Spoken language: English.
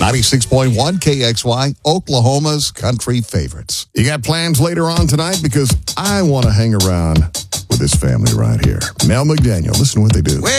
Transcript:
96.1 KXY, Oklahoma's country favorites. You got plans later on tonight? Because I want to hang around with this family right here. Mel McDaniel, listen to what they do.